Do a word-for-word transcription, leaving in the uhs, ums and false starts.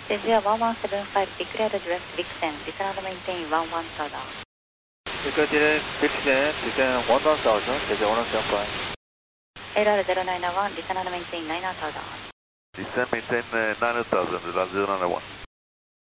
Asia one one seven five, declared direct Vixen, return and maintain one one thousand. Declared direct Vixen, return one one thousand, Asia one one seven five. L R zero nine one, return and maintain nine thousand. Descend maintain uh, nine thousand, zero nine one.